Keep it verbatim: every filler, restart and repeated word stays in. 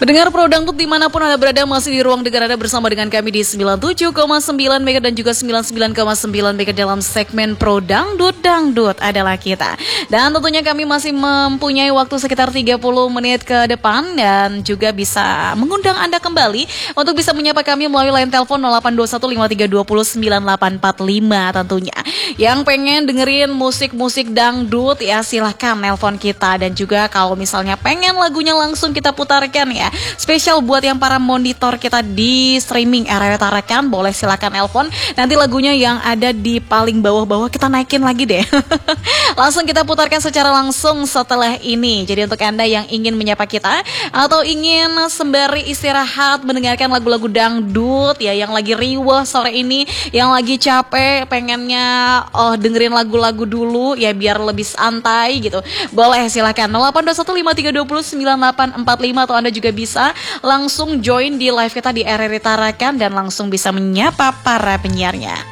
Pendengar Pro Dangdut dimanapun Anda berada, masih di ruang dengar Anda bersama dengan kami di sembilan puluh tujuh koma sembilan Mega dan juga sembilan puluh sembilan koma sembilan Mega dalam segmen Pro Dangdut. Dangdut adalah kita. Dan tentunya kami masih mempunyai waktu sekitar tiga puluh menit ke depan dan juga bisa mengundang Anda kembali untuk bisa menyapa kami melalui line telepon nol delapan dua satu lima tiga dua nol sembilan delapan empat lima tentunya. Yang pengen dengerin musik-musik dangdut ya silahkan nelpon kita, dan juga kalau misalnya pengen lagunya langsung kita putarkan ya, spesial buat yang para monitor kita di streaming R R Tarakan, boleh silakan nelpon. Nanti lagunya yang ada di paling bawah-bawah kita naikin lagi deh. Langsung kita putarkan secara langsung setelah ini. Jadi untuk Anda yang ingin menyapa kita atau ingin sembari istirahat mendengarkan lagu-lagu dangdut ya, yang lagi riweh sore ini, yang lagi capek pengennya oh dengerin lagu-lagu dulu ya biar lebih santai gitu, boleh silakan nol delapan dua satu lima tiga dua nol sembilan delapan empat lima, atau Anda juga bisa langsung join di live kita di R R I Tarakan dan langsung bisa menyapa para penyiarnya.